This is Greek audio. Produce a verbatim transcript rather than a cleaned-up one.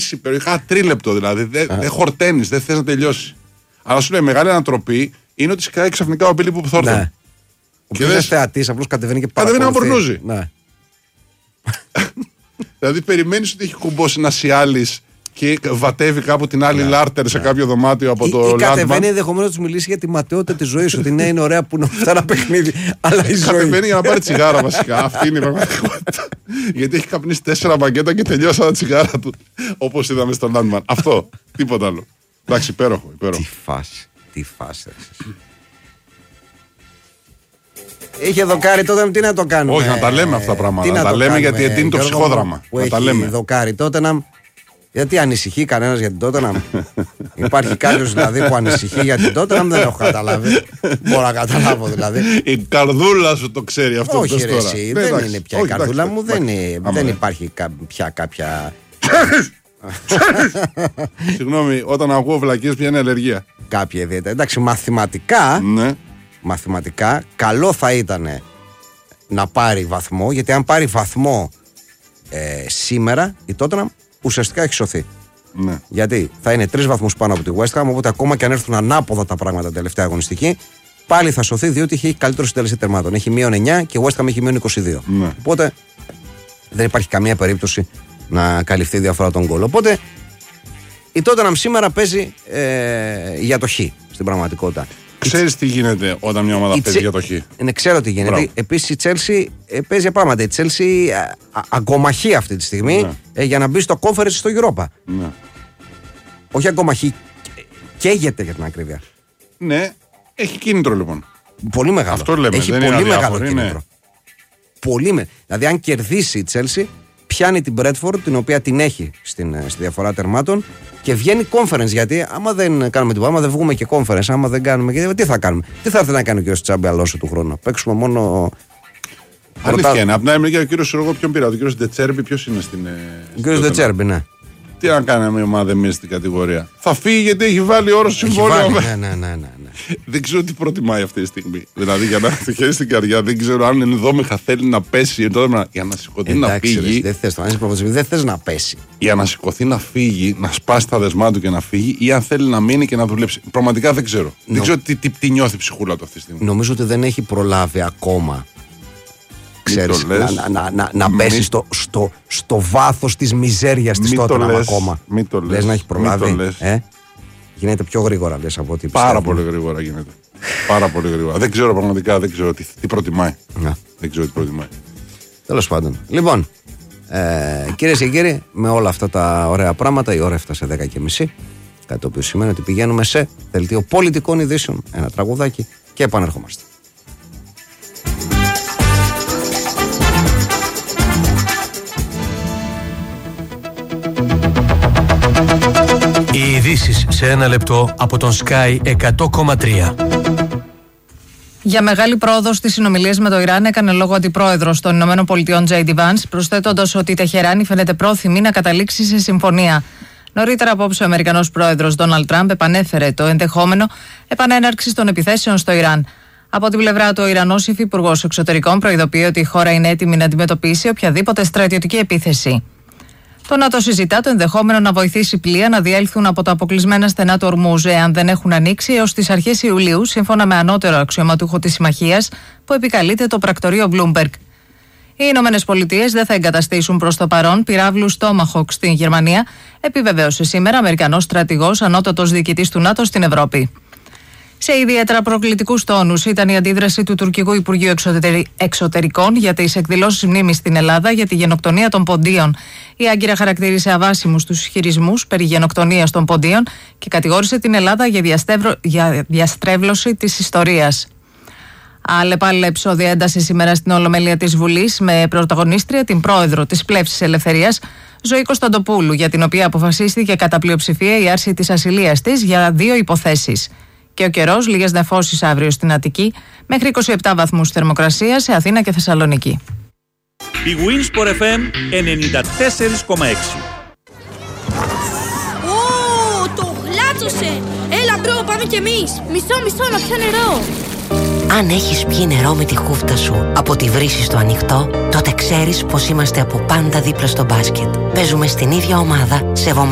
κλείσει περιοχή τρίλεπτο δηλαδή. Δεν δε χορταίνεις, δεν θες να τελειώσει. Αλλά σου λέει μεγάλη ανατροπή είναι ότι σκάει ξαφνικά ο Μπίλι που θόρθεν. Ναι. Ο οποίος είναι θεατής, απλώς κατεβαίνει και παρακολουθεί. Κατεβαίνει να μπορνούζει. Ναι. Δηλαδή περιμένεις ότι έχει κουμπώσει ένα Σιάλης και βατεύει κάπου την άλλη yeah. Λάρτερ yeah. σε κάποιο δωμάτιο από ή, το Λάντμαν. Ή κατεβαίνει ενδεχομένως να του μιλήσει για τη ματαιότητα της ζωής, ότι ναι, είναι ωραία που είναι αυτά ένα παιχνίδι. Αλλά η ζωή. Κατεβαίνει για να πάρει τσιγάρα βασικά. Αυτή είναι η πραγματικότητα. Γιατί έχει καπνίσει τέσσερα μπαγκέτα και τελειώσα τα τσιγάρα του. Όπως είδαμε στο Λάντμαν. Αυτό. Τίποτα άλλο. Εντάξει, υπέροχο. υπέροχο. Τι φάση. Τι φάση. Είχε δοκάρι τότε, τι να το κάνουμε. Όχι, να τα λέμε αυτά τα πράγματα. Να τα λέμε γιατί είναι το ψυχόδραμα. Να τα λέμε. Δοκάρι τότε να. Γιατί ανησυχεί κανένας για την Τότεναμ? Υπάρχει κάποιος δηλαδή που ανησυχεί για την Τότεναμ? Δεν έχω καταλάβει. Μπορώ να καταλάβω δηλαδή. Η καρδούλα σου το ξέρει αυτό. Όχι, ρε, εσύ, δεν εντάξει, είναι πια όχι, η καρδούλα εντάξει, μου. Εντάξει, δεν, είναι, δεν υπάρχει κα, πια κάποια. Συγγνώμη, όταν ακούω βλακίες πια είναι αλλεργία. Κάποια ιδιαίτερα. Εντάξει, μαθηματικά, ναι. μαθηματικά καλό θα ήταν να πάρει βαθμό, γιατί αν πάρει βαθμό ε, σήμερα η Τότεναμ ουσιαστικά έχει σωθεί. Ναι. Γιατί θα είναι τρεις βαθμούς πάνω από τη West Ham, οπότε ακόμα και αν έρθουν ανάποδα τα πράγματα τελευταία αγωνιστική, πάλι θα σωθεί διότι έχει καλύτερο συντέλεση τερμάτων. Έχει μείον εννιά και η West Ham έχει μείον είκοσι δύο. Ναι. Οπότε δεν υπάρχει καμία περίπτωση να καλυφθεί η διαφορά των γκολ. Οπότε η Tottenham σήμερα παίζει ε, για το χ στην πραγματικότητα. Ξέρεις τι γίνεται όταν μια ομάδα παίζει για το χ? Ναι, ξέρω τι γίνεται. Επίσης η Chelsea ε, παίζει για πράγματα. Η Chelsea αγκομαχεί αυτή τη στιγμή ναι. ε, για να μπει στο conference στο Europa. Ναι. Όχι αγκομαχεί, καίγεται για την ακρίβεια. Ναι, έχει κίνητρο λοιπόν. Πολύ μεγάλο. Αυτό λέμε, έχει δεν πολύ είναι μεγάλο αδιάφορο, κίνητρο. Είναι. Πολύ με... Δηλαδή, αν κερδίσει η Chelsea, πιάνει την Bradford, την οποία την έχει στην, στη διαφορά τερμάτων και βγαίνει conference. Γιατί άμα δεν κάνουμε τίποτα, άμα δεν βγούμε και conference, άμα δεν κάνουμε και τι θα κάνουμε? Τι θα έρθει να κάνει ο κ. Τσάμπι Αλόνσο του χρόνου? Να παίξουμε μόνο. Αλήθεια είναι. Απ' την άλλη μεριά ο κ. Σιρόγο ποιον πήρα? Ο κ. Ντετσέρμπι, ποιο είναι στην. Ο κ. Ντετσέρμπι, ναι. Τι να κάνει μια ομάδα εμείς στην κατηγορία? Θα φύγει γιατί έχει βάλει όρο συμβόλαιο. Ναι, ναι, ναι, ναι, ναι. Δεν ξέρω τι προτιμάει αυτή τη στιγμή. Δηλαδή για να το χέρι στην καρδιά, δεν ξέρω αν ενδόμηχα θέλει να πέσει για να σηκωθεί να φύγει. Δεν θες, δεν θες να πέσει. Για να σηκωθεί να φύγει, να σπάσει τα δεσμά του και να φύγει, ή αν θέλει να μείνει και να δουλέψει. Πραγματικά δεν ξέρω. Νο... Δεν ξέρω τι, τι, τι νιώθει η ψυχούλα του αυτή τη στιγμή. Νομίζω ότι δεν έχει προλάβει ακόμα. Ξέρεις, να, να, να, να, να πέσει στο, στο, στο βάθος της μιζέριας της Tottenham ακόμα. Μην το λες. Λες να έχει προλάβει. Ε? Γίνεται πιο γρήγορα, λες, από ό,τι Πάρα πολύ γρήγορα γίνεται. Πάρα πολύ γρήγορα. Δεν ξέρω πραγματικά, δεν ξέρω τι, τι προτιμάει. Να. Δεν ξέρω τι προτιμάει. Τέλος πάντων. Λοιπόν, ε, κυρίες και κύριοι, με όλα αυτά τα ωραία πράγματα, η ώρα έφτασε δέκα και μισή. Κάτι το οποίο σημαίνει ότι πηγαίνουμε σε δελτίο πολιτικών ειδήσεων, ένα τραγουδάκι και επανερχόμαστε. Οι ειδήσεις σε ένα λεπτό από τον Sky εκατό κόμμα τρία. Για μεγάλη πρόοδο στις συνομιλίες με το Ιράν έκανε λόγο ο αντιπρόεδρος των ΗΠΑ Τζέι ντι Vance, προσθέτοντας ότι η Τεχεράνη φαίνεται πρόθυμη να καταλήξει σε συμφωνία. Νωρίτερα απόψε, ο Αμερικανός πρόεδρος Ντόναλντ Τραμπ επανέφερε το ενδεχόμενο επανέναρξης των επιθέσεων στο Ιράν. Από την πλευρά του, ο Ιρανός υφυπουργός εξωτερικών προειδοποιεί ότι η χώρα είναι έτοιμη να αντιμετωπίσει οποιαδήποτε στρατιωτική επίθεση. Το ΝΑΤΟ συζητά το ενδεχόμενο να βοηθήσει πλοία να διέλθουν από τα αποκλεισμένα στενά του Ορμούζ, εάν δεν έχουν ανοίξει έως τις αρχές Ιουλίου, σύμφωνα με ανώτερο αξιωματούχο της συμμαχίας, που επικαλείται το πρακτορείο Bloomberg. Οι Ηνωμένες Πολιτείες δεν θα εγκαταστήσουν προς το παρόν πυράβλους Tomahawk στην Γερμανία, επιβεβαίωσε σήμερα Αμερικανός στρατηγός, ανώτατος διοικητής του ΝΑΤΟ στην Ευρώπη. Σε ιδιαίτερα προκλητικούς τόνους ήταν η αντίδραση του τουρκικού Υπουργείου Εξωτερικών για τις εκδηλώσεις μνήμης στην Ελλάδα για τη γενοκτονία των Ποντίων. Η Άγκυρα χαρακτήρισε αβάσιμους τους ισχυρισμούς περί γενοκτονίας των Ποντίων και κατηγόρησε την Ελλάδα για, διαστεύρω... για διαστρέβλωση της ιστορίας. Άλλα επεισόδια ένταση σήμερα στην Ολομέλεια της Βουλής, με πρωταγωνίστρια την πρόεδρο της Πλεύσης Ελευθερίας, Ζωή Κωνσταντοπούλου, για την οποία αποφασίστηκε κατά πλειοψηφία η άρση της ασυλίας της για δύο υποθέσεις. Και ο καιρός, λίγες νεφώσεις αύριο στην Αττική, μέχρι είκοσι επτά βαθμούς θερμοκρασία σε Αθήνα και Θεσσαλονίκη. Η Winsport εφ εμ ενενήντα τέσσερα κόμμα έξι. Ω, το γλάτσωσε! Έλα μπρο, πάμε κι εμείς! Μισό, μισό, να πιω νερό! Αν έχεις πιει νερό με τη χούφτα σου από τη βρύση στο ανοιχτό, τότε ξέρεις πως είμαστε από πάντα δίπλα στο μπάσκετ. Παίζουμε στην ίδια ομάδα, σεβόμαστε